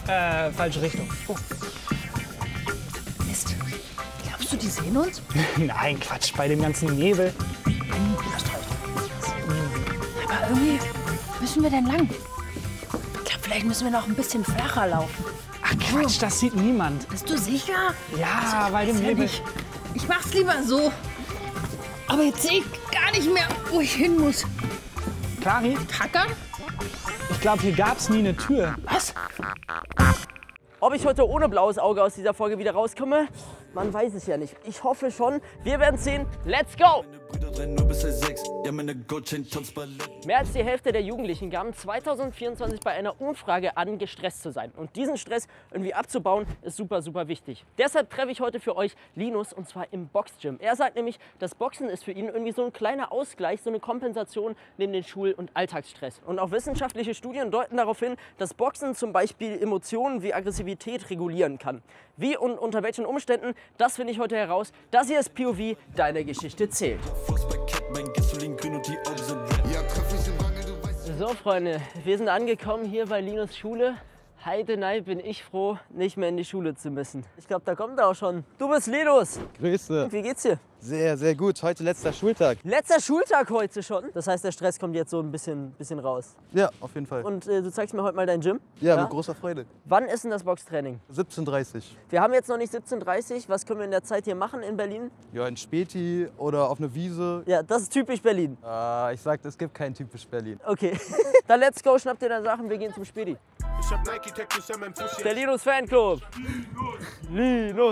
Falsche Richtung. Oh. Mist. Glaubst du, die sehen uns? Nein, Quatsch, bei dem ganzen Nebel. Hast recht. Aber irgendwie müssen wir denn lang? Ich glaube, vielleicht müssen wir noch ein bisschen flacher laufen. Ach Quatsch, das sieht niemand. Bist du sicher? Ja, Also, bei dem weiß ja Nebel. nicht. Ich mach's lieber so. Aber jetzt sehe ich gar nicht mehr, wo ich hin muss. Clari, Tackern? ich glaube, hier gab's nie eine Tür. Was? Ob ich heute ohne blaues Auge aus dieser Folge wieder rauskomme, man weiß es ja nicht. Ich hoffe schon. Wir werden sehen. Let's go! Mehr als die Hälfte der Jugendlichen gaben 2024 bei einer Umfrage an, gestresst zu sein. Und diesen Stress irgendwie abzubauen, ist super, super wichtig. Deshalb treffe ich heute für euch Linus, und zwar im Boxgym. Er sagt nämlich, das Boxen ist für ihn irgendwie so ein kleiner Ausgleich, so eine Kompensation neben den Schul- und Alltagsstress. Und auch wissenschaftliche Studien deuten darauf hin, dass Boxen zum Beispiel Emotionen wie Aggressivität regulieren kann. Wie und unter welchen Umständen, das finde ich heute heraus. Das hier ist POV, deine Geschichte zählt. So Freunde, wir sind angekommen hier bei Linus Schule. Heidenei bin ich froh, nicht mehr in die Schule zu müssen. Ich glaube, da kommt er auch schon. Du bist Linus. Grüße. Wie geht's dir? Sehr, sehr gut. Heute letzter Schultag. Letzter Schultag heute schon. Das heißt, der Stress kommt jetzt so ein bisschen raus. Ja, auf jeden Fall. Und du zeigst mir heute mal dein Gym? Ja, mit großer Freude. Wann ist denn das Boxtraining? 17:30. Wir haben jetzt noch nicht 17:30. Was können wir in der Zeit hier machen in Berlin? Ja, in Späti oder auf eine Wiese. Ja, das ist typisch Berlin. Ich sag, es gibt kein typisch Berlin. Okay, dann let's go, schnapp dir deine Sachen, wir gehen zum Späti. Ich hab Nike-Tattoos an meinem Fuß. Der Linus Fanclub. Linus.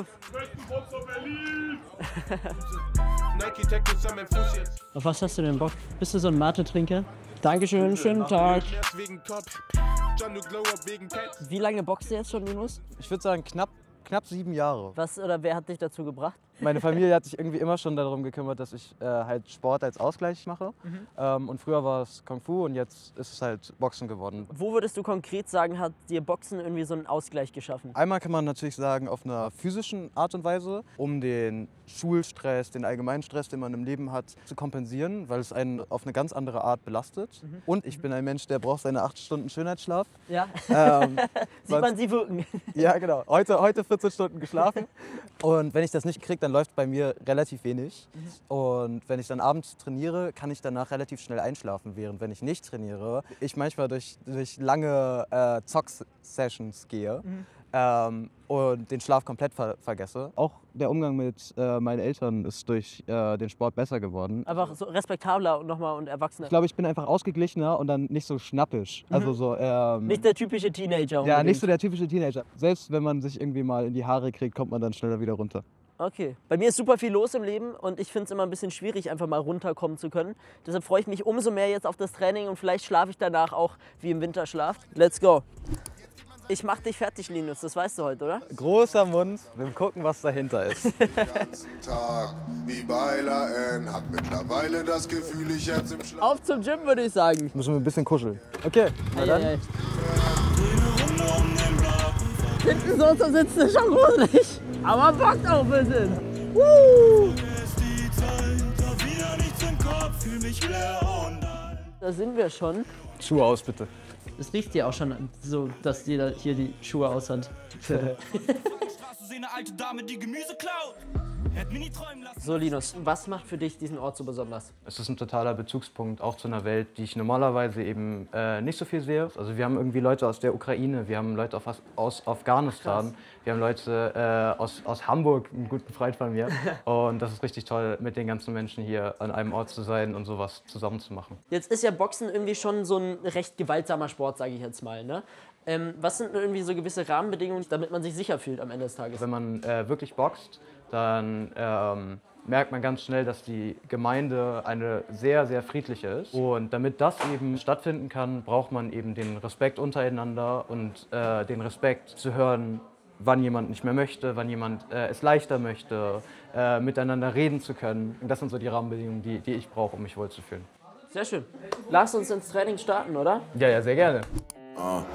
Nike-Tattoos an meinem Fuß jetzt. Auf was hast du denn Bock? Bist du so ein Mate-Trinker? Dankeschön, schönen Tag. Erst wegen Kopf. John, du Glow Up wegen Cat. Wie lange boxst du jetzt schon, Linus? Ich würde sagen, knapp 7 Jahre. Was oder wer hat dich dazu gebracht? Meine Familie hat sich irgendwie immer schon darum gekümmert, dass ich halt Sport als Ausgleich mache. Und früher war es Kung Fu und jetzt ist es halt Boxen geworden. Wo würdest du konkret sagen, hat dir Boxen irgendwie so einen Ausgleich geschaffen? Einmal kann man natürlich sagen, auf einer physischen Art und Weise, um den Schulstress, den allgemeinen Stress, den man im Leben hat, zu kompensieren, weil es einen auf eine ganz andere Art belastet. Und ich bin ein Mensch, der braucht seine 8 Stunden Schönheitsschlaf. Ja, sieht man sie wirken. Ja, genau. Heute 14 Stunden geschlafen. Und wenn ich das nicht kriege, dann läuft bei mir relativ wenig. Und wenn ich dann abends trainiere, kann ich danach relativ schnell einschlafen. Während wenn ich nicht trainiere, ich manchmal durch lange Zock-Sessions gehe. Und den Schlaf komplett vergesse. Auch der Umgang mit meinen Eltern ist durch den Sport besser geworden. Einfach so respektabler nochmal und erwachsener. Ich glaube, ich bin einfach ausgeglichener und dann nicht so schnappisch. Also so, Nicht der typische Teenager. ja, unbedingt. nicht so der typische Teenager. Selbst wenn man sich irgendwie mal in die Haare kriegt, kommt man dann schneller wieder runter. Okay. Bei mir ist super viel los im Leben und ich finde es immer ein bisschen schwierig, einfach mal runterkommen zu können. Deshalb freue ich mich umso mehr jetzt auf das Training und vielleicht schlafe ich danach auch wie im Winterschlaf. Let's go. Ich mach dich fertig, Linus, das weißt du heute, oder? Großer Mund, wir gucken, was dahinter ist. Den ganzen Tag wie Beiler N. Hab mittlerweile das Gefühl, ich jetzt im Schlaf. Auf zum Gym, würde ich sagen. Müssen wir ein bisschen kuscheln. Okay, na dann. Ei. Hinten so zu sitzen ist schon gruselig. Aber bockt auch ein bisschen. Da sind wir schon. Schuhe aus, bitte. Es riecht ja auch schon so, dass jeder hier die Schuhe aus hat. So Linus, was macht für dich diesen Ort so besonders? Es ist ein totaler Bezugspunkt auch zu einer Welt, die ich normalerweise eben nicht so viel sehe. Also wir haben irgendwie Leute aus der Ukraine, wir haben Leute aus Afghanistan, wir haben Leute aus Hamburg, einen guten Freund von mir. Und das ist richtig toll, mit den ganzen Menschen hier an einem Ort zu sein und sowas zusammen zu machen. Jetzt ist ja Boxen irgendwie schon so ein recht gewaltsamer Sport, sage ich jetzt mal, ne? Was sind irgendwie so gewisse Rahmenbedingungen, damit man sich sicher fühlt am Ende des Tages? Wenn man wirklich boxt, dann merkt man ganz schnell, dass die Gemeinde eine sehr, sehr friedliche ist. Und damit das eben stattfinden kann, braucht man eben den Respekt untereinander und den Respekt zu hören, wann jemand nicht mehr möchte, wann jemand es leichter möchte, miteinander reden zu können. Und das sind so die Rahmenbedingungen, die ich brauche, um mich wohlzufühlen. Sehr schön. Lass uns ins Training starten, oder? Ja, sehr gerne.